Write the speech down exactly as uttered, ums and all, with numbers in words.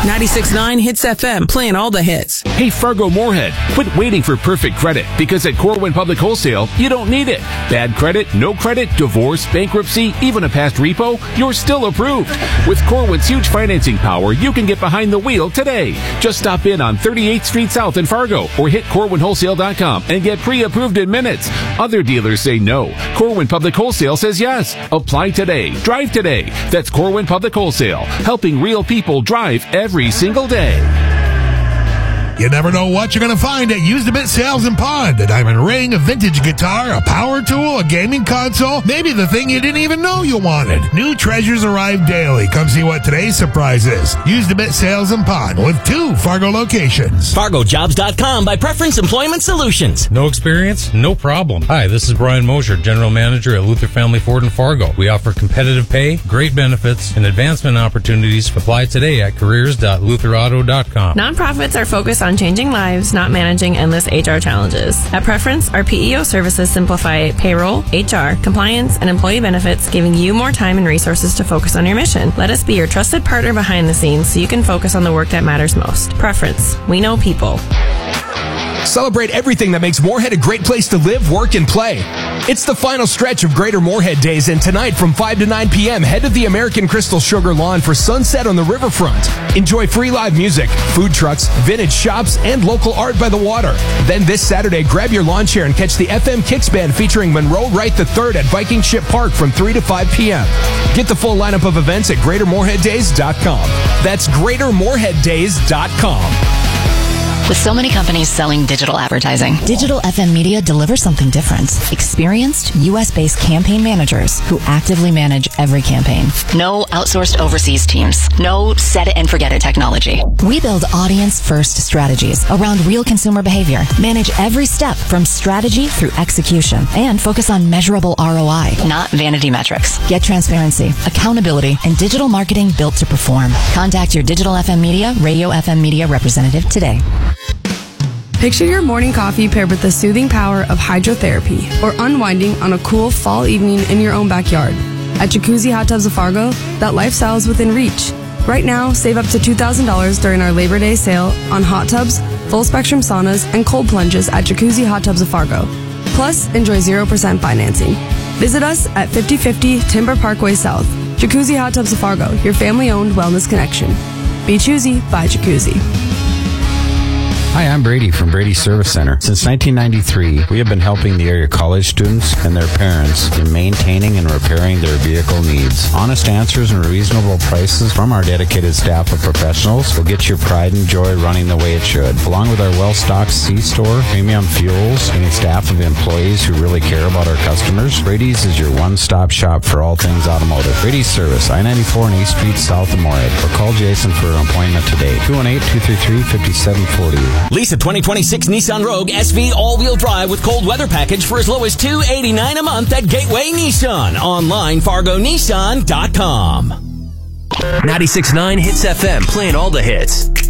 ninety-six point nine Hits F M, playing all the hits. Hey, Fargo Moorhead, quit waiting for perfect credit, because at Corwin Public Wholesale, you don't need it. Bad credit, no credit, divorce, bankruptcy, even a past repo, you're still approved. With Corwin's huge financing power, you can get behind the wheel today. Just stop in on thirty-eighth Street South in Fargo or hit corwin wholesale dot com and get pre-approved in minutes. Other dealers say no. Corwin Public Wholesale says yes. Apply today. Drive today. That's Corwin Public Wholesale, helping real people drive every single day. You never know what you're going to find at Used a Bit Sales and Pawn. A diamond ring, a vintage guitar, a power tool, a gaming console, maybe the thing you didn't even know you wanted. New treasures arrive daily. Come see what today's surprise is. Used a Bit Sales and Pawn with two Fargo locations. Fargo Jobs dot com by Preference Employment Solutions. No experience? No problem. Hi, this is Brian Mosher, General Manager at Luther Family Ford in Fargo. We offer competitive pay, great benefits, and advancement opportunities. Apply today at careers dot luther auto dot com. Nonprofits are focused on changing lives, not managing endless H R challenges. At Preference, our P E O services simplify payroll, H R, compliance, and employee benefits, giving you more time and resources to focus on your mission. Let us be your trusted partner behind the scenes so you can focus on the work that matters most. Preference. We know people. Celebrate everything that makes Moorhead a great place to live, work, and play. It's the final stretch of Greater Moorhead Days, and tonight from five to nine p.m., head to the American Crystal Sugar Lawn for Sunset on the Riverfront. Enjoy free live music, food trucks, vintage shops, and local art by the water. Then this Saturday, grab your lawn chair and catch the F M Kicks Band featuring Monroe Wright the third at Viking Ship Park from three to five p.m. Get the full lineup of events at greater moorhead days dot com. That's greater moorhead days dot com. With so many companies selling digital advertising, Digital F M Media delivers something different. Experienced U S-based campaign managers who actively manage every campaign. no outsourced overseas teams, no set it and forget it technology. We build audience-first strategies around real consumer behavior, manage every step from strategy through execution, and focus on measurable R O I. Not vanity metrics. Get transparency, accountability, and digital marketing built to perform. Contact your Digital F M Media, Radio F M Media representative today. Picture your morning coffee paired with the soothing power of hydrotherapy, or unwinding on a cool fall evening in your own backyard. At Jacuzzi Hot Tubs of Fargo, that lifestyle is within reach. Right now, save up to two thousand dollars during our Labor Day sale on hot tubs, full-spectrum saunas, and cold plunges at Jacuzzi Hot Tubs of Fargo. Plus, enjoy zero percent financing. Visit us at fifty fifty Timber Parkway South. Jacuzzi Hot Tubs of Fargo, your family-owned wellness connection. Be choosy, buy Jacuzzi. Hi, I'm Brady from Brady Service Center. Since nineteen ninety-three, we have been helping the area college students and their parents in maintaining and repairing their vehicle needs. Honest answers and reasonable prices from our dedicated staff of professionals will get your pride and joy running the way it should. Along with our well-stocked C-store, premium fuels, and a staff of employees who really care about our customers, Brady's is your one-stop shop for all things automotive. Brady's Service, I ninety-four and eighth Street South of Moorhead. Or call Jason for an appointment today. two one eight, two three three, five seven four zero. Lease a twenty twenty-six Nissan Rogue S V all-wheel drive with cold weather package for as low as two hundred eighty-nine dollars a month at Gateway Nissan. Online, fargo nissan dot com. ninety-six point nine Hits F M, playing all the hits.